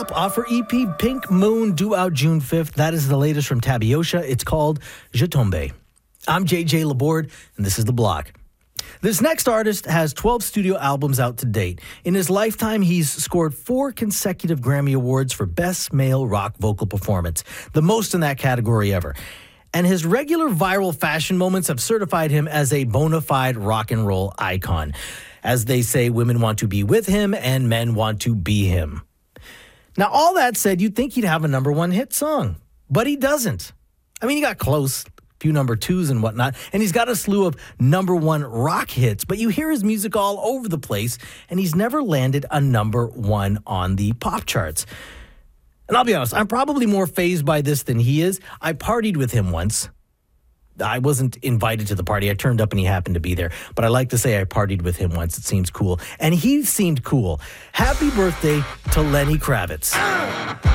Off her EP Pink Moon, due out June 5th. That is the latest from Tabiosha. It's called Je Tombe. I'm JJ Laborde, and this is The Block. This next artist has 12 studio albums out to date. In his lifetime, he's scored 4 consecutive Grammy Awards for Best Male Rock Vocal Performance, the most in that category ever. And his regular viral fashion moments have certified him as a bona fide rock and roll icon. As they say, women want to be with him and men want to be him. Now, all that said, you'd think he'd have a number one hit song, but he doesn't. I mean, he got close, a few number twos and whatnot, and he's got a slew of number one rock hits, but you hear his music all over the place, and he's never landed a number one on the pop charts. And I'll be honest, I'm probably more fazed by this than he is. I partied with him once. I wasn't invited to the party. I turned up and he happened to be there. But I like to say I partied with him once. It seems cool. And he seemed cool. Happy birthday to Lenny Kravitz.